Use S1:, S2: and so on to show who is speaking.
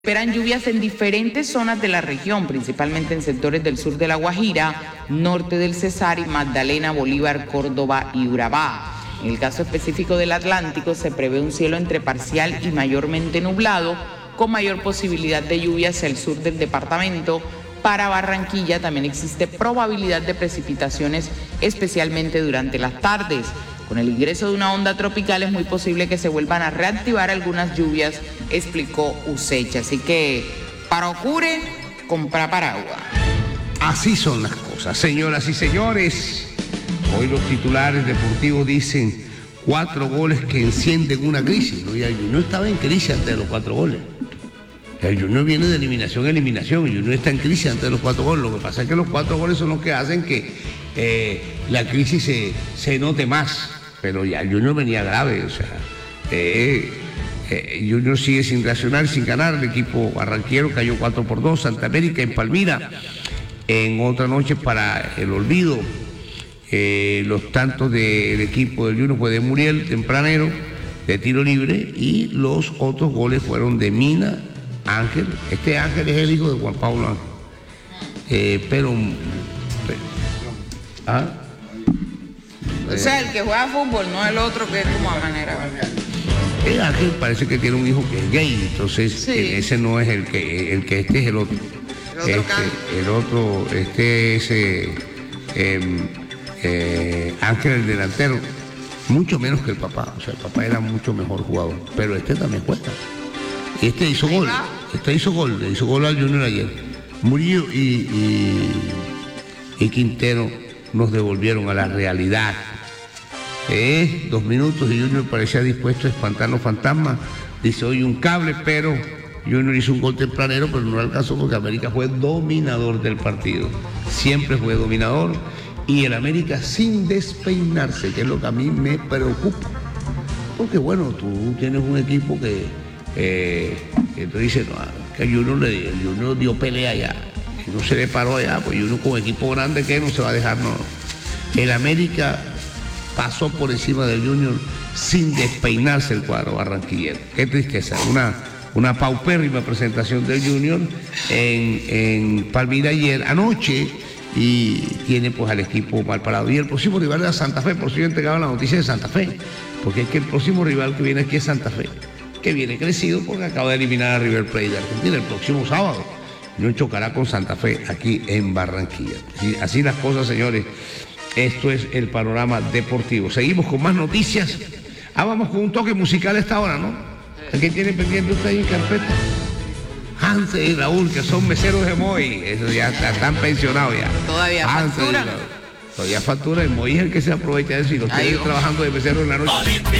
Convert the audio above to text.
S1: Esperan lluvias en diferentes zonas de la región, principalmente en sectores del sur de La Guajira, norte del Cesar y Magdalena, Bolívar, Córdoba y Urabá. En el caso específico del Atlántico se prevé un cielo entre parcial y mayormente nublado, con mayor posibilidad de lluvia hacia el sur del departamento. Para Barranquilla también existe probabilidad de precipitaciones, especialmente durante las tardes. Con el ingreso de una onda tropical es muy posible que se vuelvan a reactivar algunas lluvias, explicó Usecha. Así que, para Ocure, compra paraguas.
S2: Así son las cosas, señoras y señores. Hoy los titulares deportivos dicen 4 goles que encienden una crisis. ¿No? Y el Junior estaba en crisis antes de los 4 goles. El Junior viene de eliminación a eliminación. El Junior está en crisis antes de los 4 goles. Lo que pasa es que los 4 goles son los que hacen que la crisis se note más. Pero ya el Junior venía grave, o sea, Junior sigue sin reaccionar, sin ganar. El equipo barranquero cayó 4-2, Santa América en Palmira. En otra noche para el olvido, los tantos del equipo del Junior fue de Muriel, tempranero, de tiro libre, y los otros goles fueron de Mina, Ángel. Este Ángel es el hijo de Juan Pablo Ángel.
S1: O sea, el que juega fútbol, no el otro que es como a manera.
S2: El Ángel parece que tiene un hijo que es gay, entonces sí. Ese no es el que este es el otro. Ángel, el delantero, mucho menos que el papá. O sea, el papá era mucho mejor jugador, pero este también juega. Y este hizo gol. Le hizo gol al Junior ayer. Murillo y Quintero nos devolvieron a la realidad. 2 minutos y Junior parecía dispuesto a espantar los fantasmas. Dice hoy un cable, pero Junior hizo un gol tempranero, pero no alcanzó porque América fue dominador del partido. Siempre fue dominador, y el América sin despeinarse, que es lo que a mí me preocupa. Porque bueno, tú tienes un equipo que tú dices, no, que el Junior dio pelea allá. Si no se le paró allá, pues Junior con equipo grande que no se va a dejar, no. El América pasó por encima del Junior sin despeinarse el cuadro barranquillero. Qué tristeza, una paupérrima presentación del Junior en Palmira ayer, anoche, y tiene pues al equipo mal parado. Y el próximo rival era Santa Fe, por si yo entregaba la noticia de Santa Fe, porque es que el próximo rival que viene aquí es Santa Fe, que viene crecido porque acaba de eliminar a River Plate de Argentina el próximo sábado. Junior chocará con Santa Fe aquí en Barranquilla. Así las cosas, señores. Esto es el panorama deportivo. Seguimos con más noticias. Vamos con un toque musical a esta hora, ¿no? ¿Qué tiene pendiente usted ahí en carpeta? Hansel y Raúl, que son meseros de Moy. Esos ya están pensionados ya.
S1: Todavía facturan.
S2: Todavía factura. El Moy es el que se aprovecha de eso y los tiene trabajando de mesero en la noche.